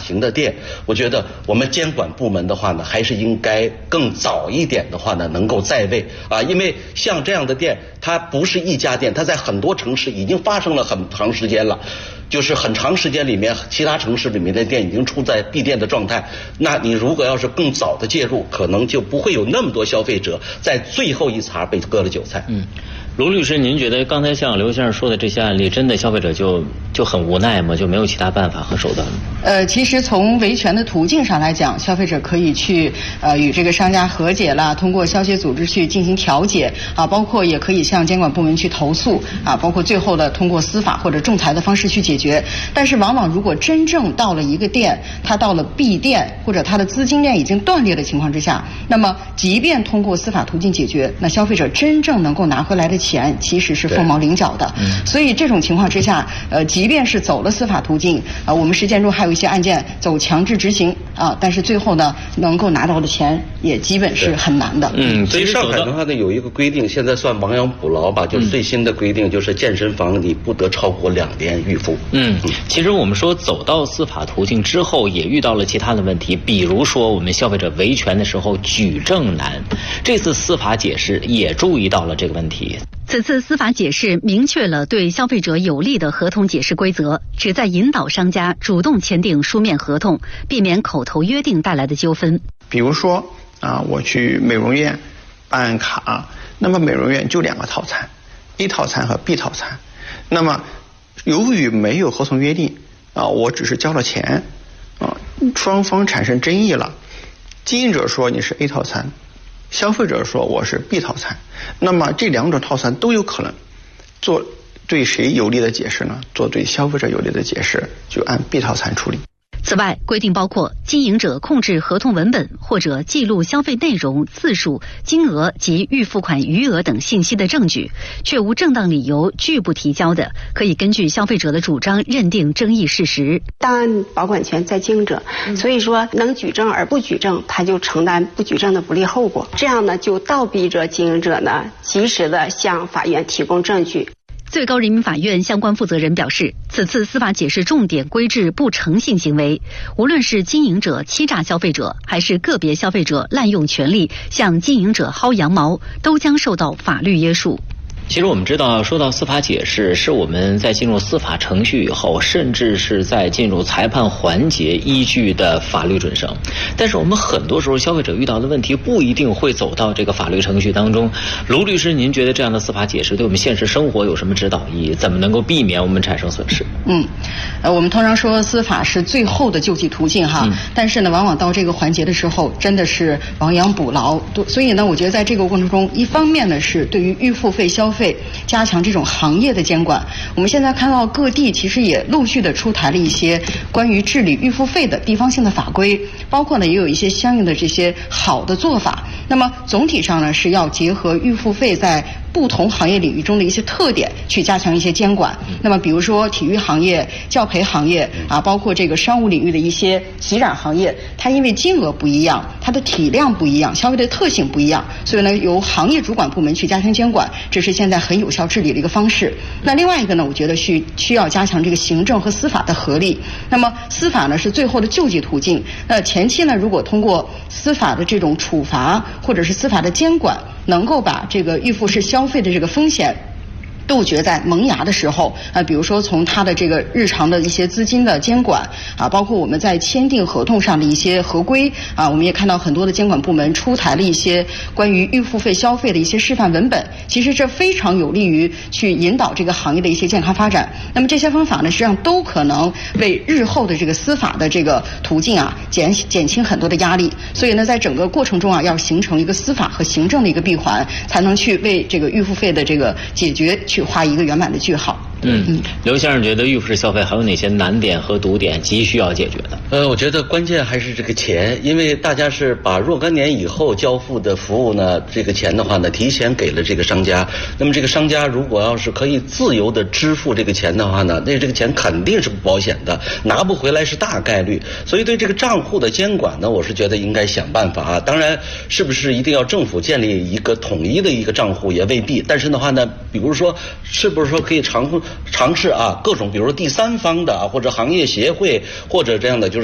型的店，我觉得我们监管部门的话呢，还是应该更早一点的话呢，能够在位啊，因为像这样的店，它不是一家店，它在很多城市已经发生了很长时间了。就是很长时间里面，其他城市里面的店已经处在闭店的状态。那你如果要是更早的介入，可能就不会有那么多消费者在最后一茬被割了韭菜。 卢律师，您觉得刚才像刘先生说的这些案例，真的消费者就很无奈吗？就没有其他办法和手段吗？ 其实从维权的途径上来讲，消费者可以去与这个商家和解啦，通过消协组织去进行调解啊，包括也可以向监管部门去投诉啊，包括最后的通过司法或者仲裁的方式去解决。但是往往如果真正到了一个店，它到了闭店或者它的资金链已经断裂的情况之下，那么即便通过司法途径解决，那消费者真正能够拿回来的钱其实是凤毛麟角的。所以这种情况之下，即便是走了司法途径，我们实践中还有一些案件走强制执行啊，但是最后呢，能够拿到的钱也基本是很难的。 所以上海的话呢，有一个规定，现在算亡羊补牢吧，就是最新的规定，就是健身房你不得超过2年预付。 其实我们说走到司法途径之后，也遇到了其他的问题，比如说我们消费者维权的时候举证难，这次司法解释也注意到了这个问题。 此次司法解释明确了对消费者有利的合同解释规则，旨在引导商家主动签订书面合同，避免口头约定带来的纠纷。 比如说我去美容院办卡，那么美容院就2个套餐 ，A 套餐和 B 套餐。那么由于没有合同约定我只是交了钱双方产生争议了，经营者说你是 A 套餐，消费者说我是 B 套餐，那么这2种套餐都有可能做对谁有利的解释呢？做对消费者有利的解释，就按 B 套餐处理。 此外，规定包括经营者控制合同文本或者记录消费内容、次数、金额及预付款余额等信息的证据，却无正当理由拒不提交的，可以根据消费者的主张认定争议事实。 档案保管权在经营者，所以说能举证而不举证，他就承担不举证的不利后果。这样呢，就倒逼着经营者呢及时的向法院提供证据。 最高人民法院相关负责人表示，此次司法解释重点规制不诚信行为，无论是经营者欺诈消费者，还是个别消费者滥用权力向经营者薅羊毛，都将受到法律约束。 其实我们知道，说到司法解释，是我们在进入司法程序以后，甚至是在进入裁判环节依据的法律准绳。但是我们很多时候消费者遇到的问题不一定会走到这个法律程序当中。卢律师，您觉得这样的司法解释对我们现实生活有什么指导意义？怎么能够避免我们产生损失？ 我们通常说司法是最后的救济途径哈，但是呢，往往到这个环节的时候，真的是亡羊补牢。所以呢，我觉得在这个过程中，一方面呢是对于预付费消费加强这种行业的监管。我们现在看到各地其实也陆续的出台了一些关于治理预付费的地方性的法规，包括呢也有一些相应的这些好的做法。那么总体上呢是要结合预付费在不同行业领域中的一些特点，去加强一些监管。那么比如说体育行业、教培行业包括这个商务领域的一些洗染行业，它因为金额不一样，它的体量不一样，消费的特性不一样，所以呢由行业主管部门去加强监管，这是现在很有效治理的一个方式。那另外一个呢，我觉得需要加强这个行政和司法的合力。那么司法呢是最后的救济途径，前期呢如果通过司法的这种处罚或者是司法的监管，能够把这个预付式消费的这个风险杜绝在萌芽的时候，比如说从它的这个日常的一些资金的监管包括我们在签订合同上的一些合规我们也看到很多的监管部门出台了一些关于预付费消费的一些示范文本，其实这非常有利于去引导这个行业的一些健康发展。那么这些方法呢，实际上都可能为日后的这个司法的这个途径减轻很多的压力。所以呢，在整个过程中要形成一个司法和行政的一个闭环，才能去为这个预付费的这个解决去画一个圆满的句号。 刘先生觉得预付式消费还有哪些难点和堵点急需要解决的？ 我觉得关键还是这个钱，因为大家是把若干年以后交付的服务呢，这个钱的话呢，提前给了这个商家。那么这个商家如果要是可以自由的支付这个钱的话呢，那这个钱肯定是不保险的，拿不回来是大概率。所以对这个账户的监管呢，我是觉得应该想办法当然，是不是一定要政府建立一个统一的一个账户也未必。但是的话呢，比如说是不是说可以尝试各种，比如说第三方的或者行业协会或者这样的，就